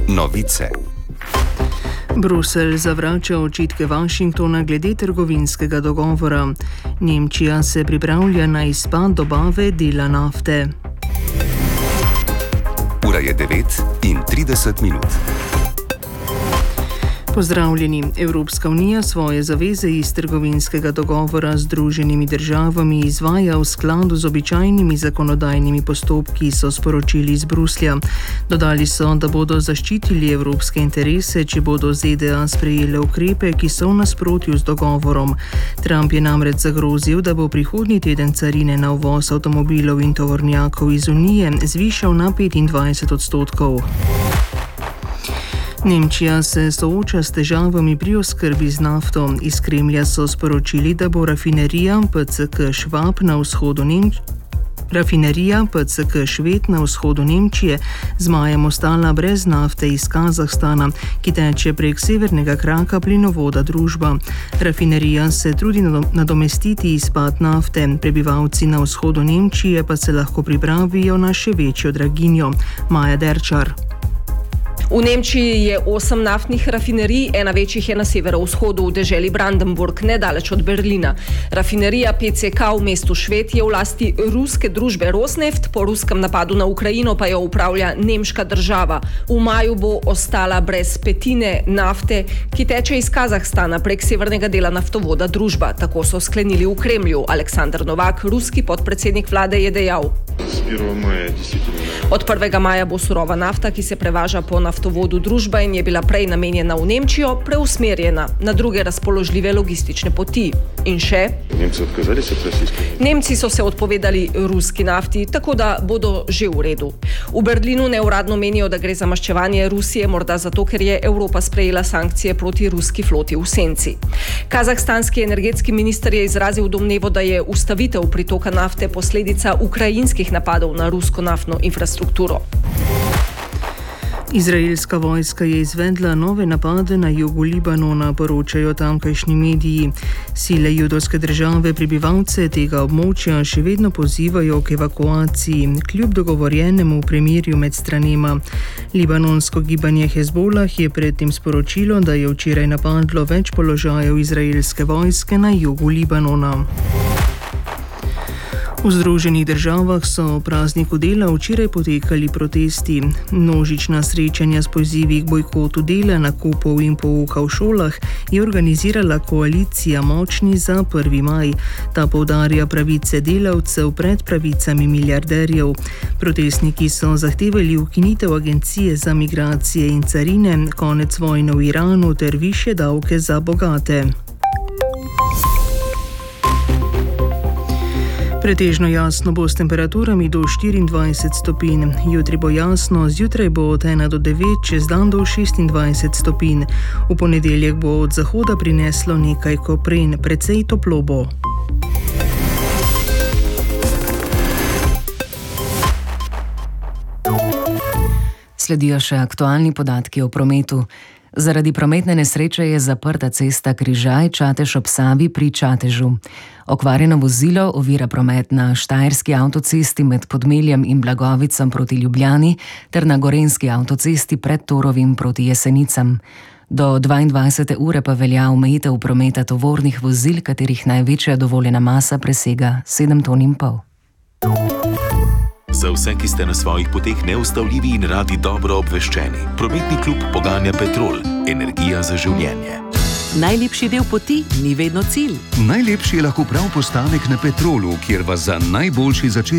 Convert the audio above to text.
Novice. Bruselj zavrača očitke Washingtona glede trgovinskega dogovora. Nemčija se pripravlja na izpad dobave dela nafte. Ura je 9:30. Pozdravljeni. Evropska unija svoje zaveze iz trgovinskega dogovora z Združenimi državami izvaja v skladu z običajnimi zakonodajnimi postopki, so sporočili iz Bruslja. Dodali so, da bodo zaščitili evropske interese, če bodo ZDA sprejele ukrepe, ki so v nasprotju z dogovorom. Trump je namreč zagrozil, da bo prihodnji teden carine na uvoz avtomobilov in tovornjakov iz Unije zvišal na 25%. Nemčija se sooča s težavami pri oskrbi z nafto. Iz Kremlja so sporočili, da bo rafinerija PCK Šved na vzhodu Nemčije z majem ostala brez nafte iz Kazahstana, ki teče prek severnega kraka plinovoda Družba. Rafinerija se trudi nadomestiti izpad nafte, prebivalci na vzhodu Nemčije pa se lahko pripravijo na še večjo draginjo. Maja Derčar. V Nemčiji je 8 naftnih rafinerij, ena večjih je na severovzhodu v deželi Brandenburg, nedaleč od Berlina. Rafinerija PCK v mestu Šved je v lasti ruske družbe Rosneft, po ruskem napadu na Ukrajino pa jo upravlja nemška država. V maju bo ostala brez petine nafte, ki teče iz Kazahstana prek severnega dela naftovoda Družba. Tako so sklenili v Kremlju. Aleksandar Novak, ruski podpredsednik vlade, je dejal: Od 1. maja bo surova nafta, ki se prevaža po naftovodu Družba in je bila prej namenjena v Nemčijo, preusmerjena na druge razpoložljive logistične poti. In še? Nemci so se odpovedali ruski nafti, tako da bodo že v redu. V Berlinu neuradno menijo, da gre za maščevanje Rusije, morda zato, ker je Evropa sprejela sankcije proti ruski floti v senci. Kazahstanski energetski minister je izrazil domnevo, da je ustavitev pritoka nafte posledica ukrajinskih napadov na rusko naftno infrastrukturo. Izraelska vojska je izvedla nove napade na jugu Libanona, poročajo tamkajšnji mediji. Sile judovske države prebivalce tega območja še vedno pozivajo k evakuaciji, kljub dogovorjenemu premirju med stranema. Libanonsko gibanje Hezbolah je predtem sporočilo, da je včeraj napadlo več položajev izraelske vojske na jugu Libanona. V Združenih državah so v prazniku dela včeraj potekali protesti. Množična srečanja s pozivi k bojkotu dela, nakupov in pouka v šolah je organizirala koalicija Močni za 1. maj. Ta poudarja pravice delavcev pred pravicami milijarderjev. Protestniki so zahtevali ukinitev agencije za migracije in carine, konec vojne v Iranu ter višje davke za bogate. Pretežno jasno bo s temperaturami do 24 stopinj. Jutri bo jasno, zjutraj bo od 1 do 9, čez dan do 26 stopinj. V ponedeljek bo od zahoda prineslo nekaj kopren, precej toplo bo. Sledijo še aktualni podatki o prometu. Zaradi prometne nesreče je zaprta cesta Križaj-Čatež ob Savi pri Čatežu. Okvarjeno vozilo ovira promet na Štajerski avtocesti med Podmeljem in Blagovicom proti Ljubljani ter na Gorenjski avtocesti pred Torovim proti Jesenicam. Do 22. ure pa velja omejitev prometa tovornih vozil, katerih največja dovoljena masa presega 7,5 ton. Za vse, ki ste na svojih poteh neustavljivi in radi dobro obveščeni, prometni klub poganja Petrol, energija za življenje. Najlepši del poti ni vedno cilj. Najlepši je lahko prav postanek na Petrolu, kjer vas za najboljši začetek